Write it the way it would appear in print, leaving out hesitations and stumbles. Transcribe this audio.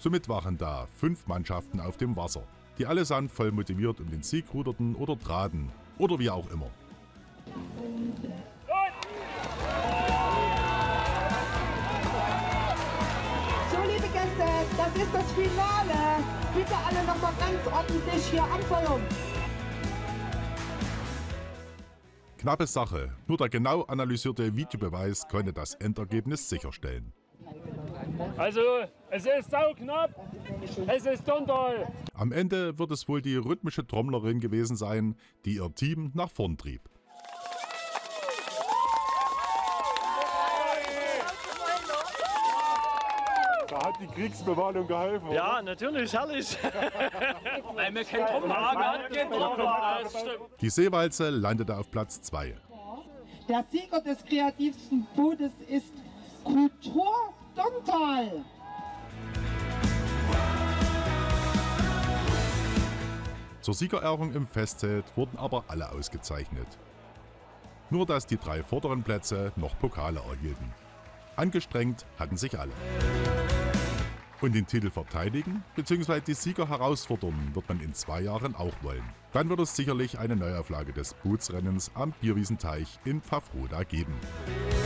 Somit waren da 5 Mannschaften auf dem Wasser, die allesamt voll motiviert um den Sieg ruderten oder traten oder wie auch immer. So, liebe Gäste, das ist das Finale. Bitte alle nochmal ganz ordentlich hier anfeuern. Knappe Sache, nur der genau analysierte Videobeweis konnte das Endergebnis sicherstellen. Also, es ist sauknapp, es ist toll. Am Ende wird es wohl die rhythmische Trommlerin gewesen sein, die ihr Team nach vorn trieb. Da hat die Kriegsbewahrung geholfen. Oder? Ja, natürlich, herrlich. Weil wir kein Trommler. Die Seewalze landete auf Platz 2. Der Sieger des kreativsten Bootes ist Kultur Donntal. Zur Siegerehrung im Festzelt wurden aber alle ausgezeichnet. Nur dass die 3 vorderen Plätze noch Pokale erhielten. Angestrengt hatten sich alle. Und den Titel verteidigen bzw. die Sieger herausfordern wird man in 2 Jahren auch wollen. Dann wird es sicherlich eine Neuauflage des Bootsrennens am Bierwiesenteich in Pfaffroda geben.